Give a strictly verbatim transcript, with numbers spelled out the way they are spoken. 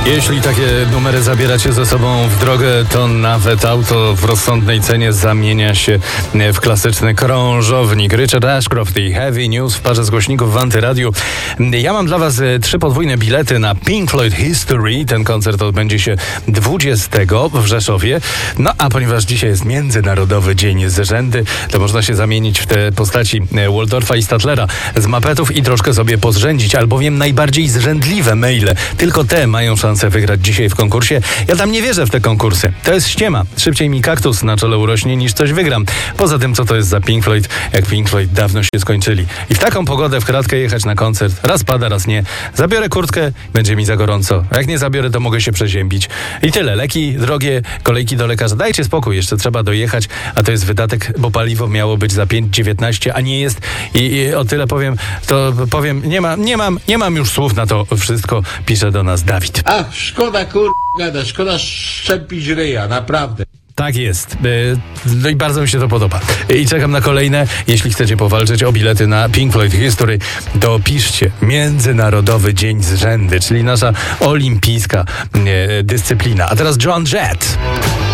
Jeśli takie numery zabieracie ze sobą w drogę, to nawet auto w rozsądnej cenie zamienia się w klasyczny krążownik. Richard Ashcroft i Heavy News w parze z głośników w Antyradiu. Ja mam dla was trzy podwójne bilety na Pink Floyd History. Ten koncert odbędzie się dwudziestego w Rzeszowie. No a ponieważ dzisiaj jest Międzynarodowy Dzień Zrzędy, to można się zamienić w te postaci Waldorfa i Statlera z mapetów i troszkę sobie pozrzędzić, albowiem najbardziej zrzędliwe maile, tylko te mają szansę wygrać dzisiaj w konkursie. Ja tam nie wierzę w te konkursy. To jest ściema. Szybciej mi kaktus na czole urośnie niż coś wygram. Poza tym, co to jest za Pink Floyd, jak Pink Floyd dawno się skończyli. I w taką pogodę w kratkę jechać na koncert. Raz pada, raz nie. Zabiorę kurtkę, będzie mi za gorąco. A jak nie zabiorę, to mogę się przeziębić. I tyle. Leki drogie, kolejki do lekarza. Dajcie spokój, jeszcze trzeba dojechać, a to jest wydatek, bo paliwo miało być za pięć dziewiętnaście, a nie jest. I, i o tyle powiem, to powiem, nie, ma, nie, mam, nie mam już słów na to wszystko, pisze do nas Dawid. Ach, szkoda kur... gada, szkoda szczepić ryja, naprawdę. Tak jest. No i bardzo mi się to podoba. I czekam na kolejne. Jeśli chcecie powalczyć o bilety na Pink Floyd History, to piszcie Międzynarodowy Dzień Zrzędy, czyli nasza olimpijska dyscyplina. A teraz Joan Jett.